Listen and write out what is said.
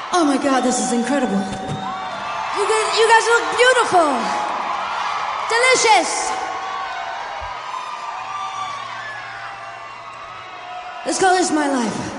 Oh my God, this is incredible. You guys look beautiful. Delicious. Let's call this my life.